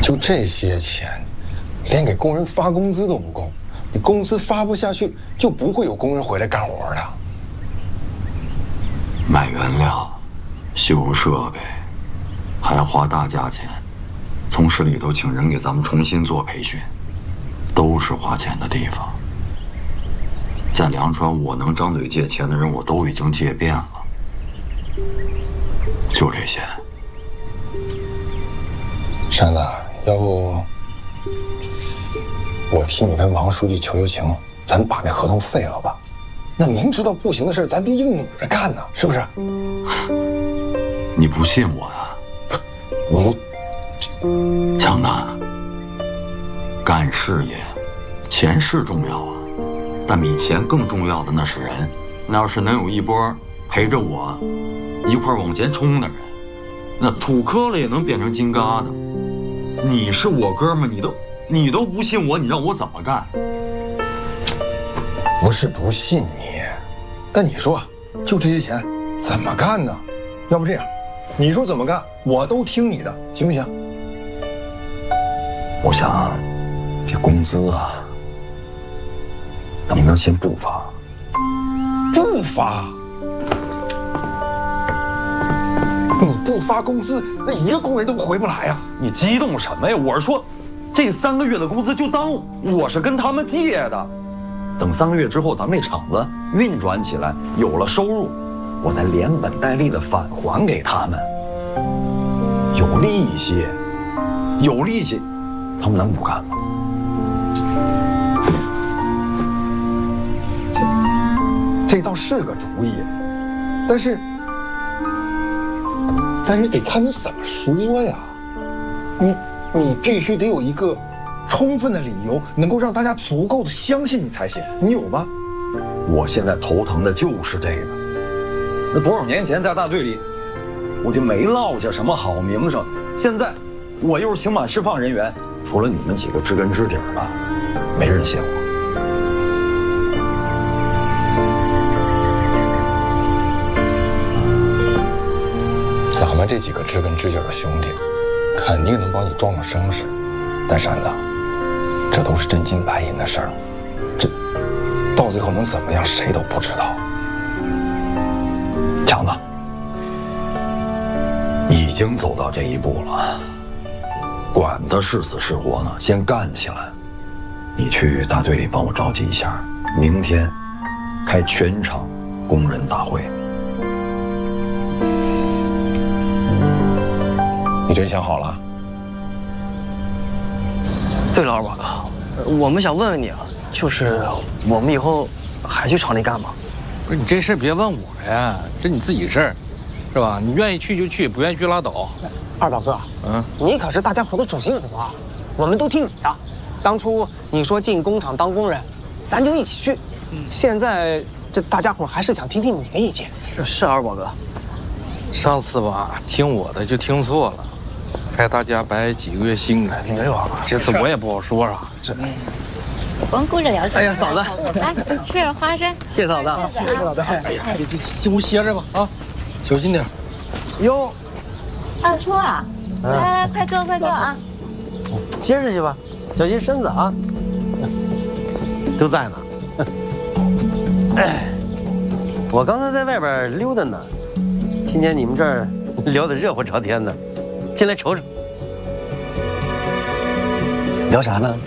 就这些钱，连给工人发工资都不够。你工资发不下去，就不会有工人回来干活的。 买原料、修设备，还要花大价钱，从市里头请人给咱们重新做培训，都是花钱的地方。在梁川，我能张嘴借钱的人，我都已经借遍了。就这些。 山子，要不我替你跟王书记求求情，咱把那合同废了吧？那明知道不行的事，咱别硬努着干呢，是不是？ 你不信我呀？强子，干事业，钱是重要啊，但比钱更重要的那是人。那要是能有一波陪着我一块往前冲的人，那土坷了也能变成金疙瘩。你是我哥们，你都不信我，你让我怎么干？ 不是不信你，但你说，就这些钱怎么干呢？要不这样，你说怎么干，我都听你的，行不行？ 我想，这工资啊，能不能先不发？ 不发？你不发工资，那一个工人都回不来呀！ 你激动什么呀？我是说，这3个月的工资就当我是跟他们借的。等3个月之后，咱们这厂子运转起来，有了收入，我再连本带利的返还给他们。有利息，有利息，他们能不干吗？ 这倒是个主意，但是得看你怎么说呀。你必须得有一个充分的理由，能够让大家足够的相信你才行。你有吗？ 我现在头疼的就是这个。那多少年前在大队里，我就没落下什么好名声。现在我又是刑满释放人员，除了你们几个知根知底的，没人信我。 咱们这几个知根知底的兄弟，肯定能帮你装个声势。但山子，这都是真金白银的事儿，这到最后能怎么样，谁都不知道。 强子，已经走到这一步了，管他是死是活呢，先干起来。你去大队里帮我召集一下，明天开全场工人大会。 你真想好了？ 对了，二宝哥，我们想问问你啊，就是我们以后还去厂里干吗？ 不是你这事别问我呀，这你自己事儿，是吧？你愿意去就去，不愿意去拉倒。 二宝哥，你可是大家伙的主心骨啊，我们都听你的。当初你说进工厂当工人，咱就一起去。现在这大家伙还是想听听你的意见。 是二宝哥。 上次吧，听我的就听错了，害大家白几个月辛苦。 没有啊， 这次我也不好说啥。 光顾着聊天。 哎呀，嫂子， 来吃点花生。 谢谢嫂子， 谢谢老大。 哎呀，这西屋歇着吧啊，小心点。 哟， 二叔啊，来，快坐快坐啊。 歇着去吧，小心身子啊。都在呢。哎，我刚才在外边溜达呢，听见你们这儿聊得热火朝天的，进来瞅瞅。聊啥呢？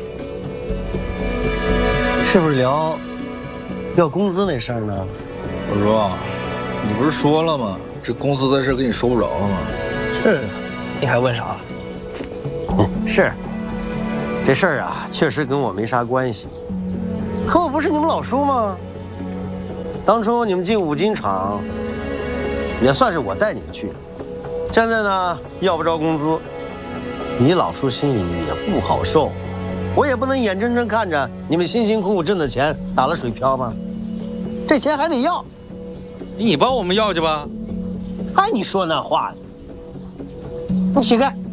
是不是聊要工资那事儿呢？ 我说，你不是说了吗？这公司的事跟你说不着了吗？ 是，你还问啥？是，这事儿啊，确实跟我没啥关系。可我不是你们老叔吗？当初你们进五金厂，也算是我带你们去的。现在呢，要不着工资，你老叔心里也不好受。我也不能眼睁睁看着你们辛辛苦苦挣的钱打了水漂吧，这钱还得要。 你帮我们要去吧。 哎，你说那话，你起开。